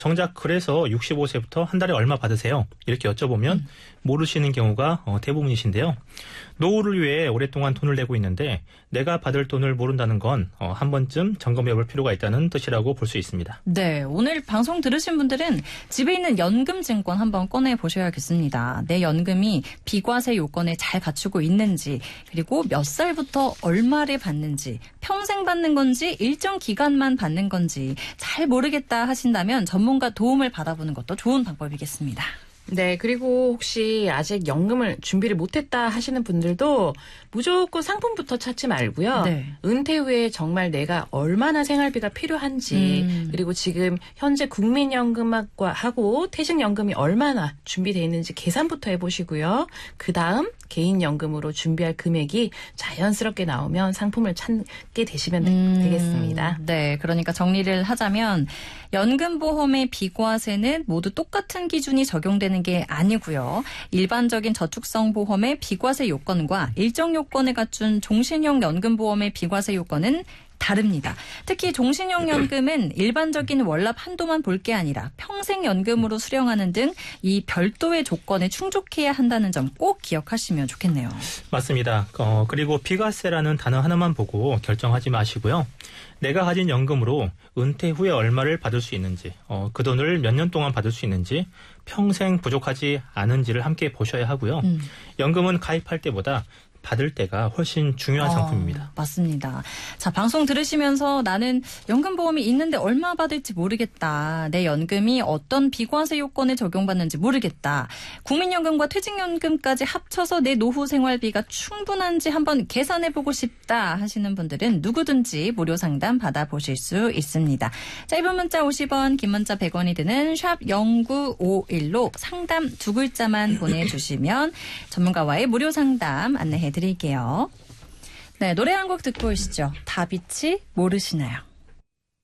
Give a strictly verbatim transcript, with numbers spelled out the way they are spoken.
정작 그래서 육십오 세부터 한 달에 얼마 받으세요? 이렇게 여쭤보면 음. 모르시는 경우가 대부분이신데요. 노후를 위해 오랫동안 돈을 내고 있는데 내가 받을 돈을 모른다는 건 한 번쯤 점검해볼 필요가 있다는 뜻이라고 볼 수 있습니다. 네, 오늘 방송 들으신 분들은 집에 있는 연금증권 한번 꺼내보셔야겠습니다. 내 연금이 비과세 요건에 잘 갖추고 있는지, 그리고 몇 살부터 얼마를 받는지, 평생 받는 건지 일정 기간만 받는 건지 잘 모르겠다 하신다면 전문가 도움을 받아보는 것도 좋은 방법이겠습니다. 네, 그리고 혹시 아직 연금을 준비를 못했다 하시는 분들도 무조건 상품부터 찾지 말고요. 네. 은퇴 후에 정말 내가 얼마나 생활비가 필요한지 음. 그리고 지금 현재 국민연금과 하고 퇴직연금이 얼마나 준비되어 있는지 계산부터 해보시고요. 그다음 개인연금으로 준비할 금액이 자연스럽게 나오면 상품을 찾게 되시면 음. 되겠습니다. 네, 그러니까 정리를 하자면 연금보험의 비과세는 모두 똑같은 기준이 적용되는 게 아니고요. 일반적인 저축성 보험의 비과세 요건과 일정 요건을 갖춘 종신형 연금보험의 비과세 요건은 다릅니다. 특히 종신형 연금은 일반적인 월납 한도만 볼 게 아니라 평생 연금으로 수령하는 등 이 별도의 조건에 충족해야 한다는 점 꼭 기억하시면 좋겠네요. 맞습니다. 어, 그리고 비과세라는 단어 하나만 보고 결정하지 마시고요. 내가 가진 연금으로 은퇴 후에 얼마를 받을 수 있는지, 어, 그 돈을 몇 년 동안 받을 수 있는지, 평생 부족하지 않은지를 함께 보셔야 하고요. 음. 연금은 가입할 때보다 받을 때가 훨씬 중요한 어, 상품입니다. 맞습니다. 자, 방송 들으시면서 나는 연금보험이 있는데 얼마 받을지 모르겠다. 내 연금이 어떤 비과세 요건에 적용받는지 모르겠다. 국민연금과 퇴직연금까지 합쳐서 내 노후 생활비가 충분한지 한번 계산해보고 싶다 하시는 분들은 누구든지 무료 상담 받아보실 수 있습니다. 짧은 문자 오십 원, 긴 문자 백 원이 드는 샵 공구오일로 상담 두 글자만 보내주시면 전문가와의 무료 상담 안내해 드릴게요. 네, 노래 한 곡 듣고 오시죠. 다비치 모르시나요?